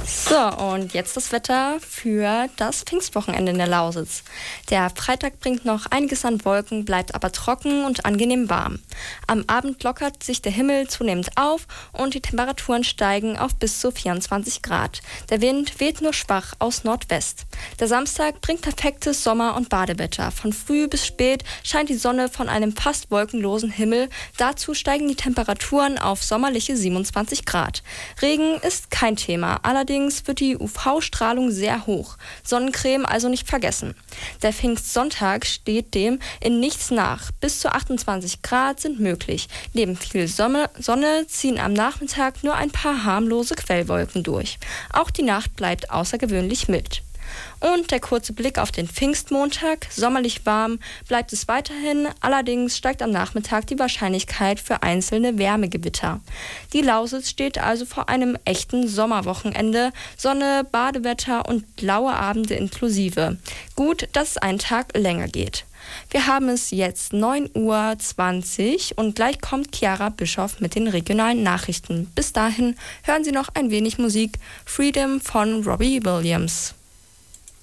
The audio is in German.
So, und jetzt das Wetter für das Pfingstwochenende in der Lausitz. Der Freitag bringt noch einiges an Wolken, bleibt aber trocken und angenehm warm. Am Abend lockert sich der Himmel zunehmend auf und die Temperaturen steigen auf bis zu 24 Grad. Der Wind weht nur schwach aus Nordwest. Der Samstag bringt perfektes Sommer- und Badewetter. Von früh bis spät scheint die Sonne von einem fast wolkenlosen Himmel. Dazu steigen die Temperaturen auf sommerliche 27 Grad. Regen ist kein Thema, allerdings wird die UV-Strahlung sehr hoch. Sonnencreme also nicht vergessen. Der Pfingstsonntag steht dem in nichts nach. Bis zu 28 Grad sind möglich. Neben viel Sonne ziehen am Nachmittag nur ein paar harmlose Quellwolken durch. Auch die Nacht bleibt außergewöhnlich mild. Und der kurze Blick auf den Pfingstmontag. Sommerlich warm bleibt es weiterhin, allerdings steigt am Nachmittag die Wahrscheinlichkeit für einzelne Wärmegewitter. Die Lausitz steht also vor einem echten Sommerwochenende. Sonne, Badewetter und laue Abende inklusive. Gut, dass es einen Tag länger geht. Wir haben es jetzt 9:20 Uhr und gleich kommt Chiara Bischoff mit den regionalen Nachrichten. Bis dahin hören Sie noch ein wenig Musik. Freedom von Robbie Williams.